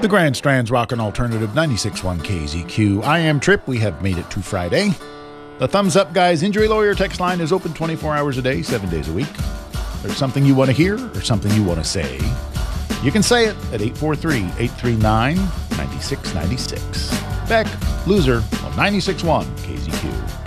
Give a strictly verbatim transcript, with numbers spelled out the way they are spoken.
The Grand Strand's Rockin' Alternative ninety-six point one K Z Q. I am Trip. We have made it to Friday. The Thumbs Up Guys Injury Lawyer text line is open twenty-four hours a day, seven days a week. There's something you want to hear or something you want to say. You can say it at eight four three, eight three nine, nine six nine six. Beck, loser, on ninety-six point one K Z Q.